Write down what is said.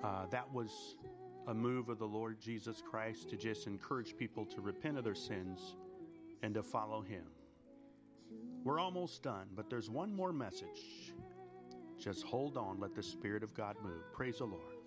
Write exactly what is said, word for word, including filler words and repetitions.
Uh, that was a move of the Lord Jesus Christ to just encourage people to repent of their sins and to follow Him. We're almost done, but there's one more message. Just hold on. Let the Spirit of God move. Praise the Lord.